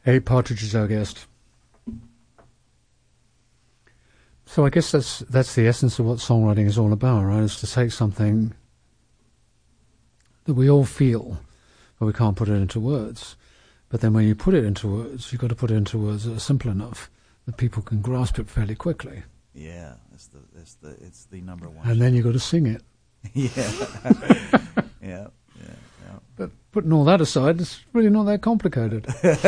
Abe Partridge is our guest. So I guess that's the essence of what songwriting is all about, right? Is to take something that we all feel, but we can't put it into words. But then when you put it into words, you've got to put it into words that are simple enough that people can grasp it fairly quickly. Yeah, it's the number one. And then you've got to sing it. Yeah. But putting all that aside, it's really not that complicated.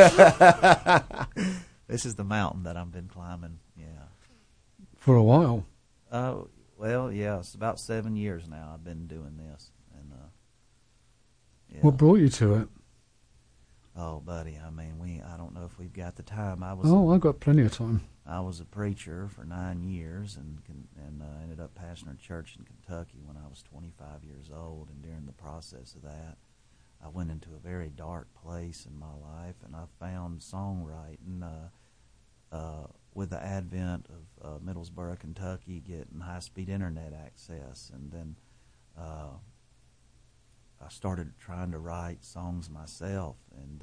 This is the mountain that I've been climbing, For a while. Well, yeah, it's about 7 years now I've been doing this. And What brought you to it? Oh, buddy, I mean, I don't know if we've got the time. I've got plenty of time. I was a preacher for 9 years and ended up pastoring a church in Kentucky when I was 25 years old. And during the process of that, I went into a very dark place in my life, and I found songwriting with the advent of Middlesboro, Kentucky, getting high-speed internet access. And then I started trying to write songs myself, and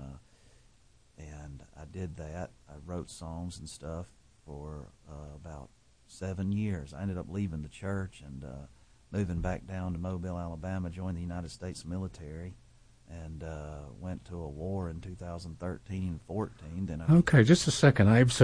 I did that. I wrote songs and stuff for about 7 years. I ended up leaving the church and moving back down to Mobile, Alabama, joined the United States military, and went to a war in 2013 and 14. Then Okay, just a second, Abe. So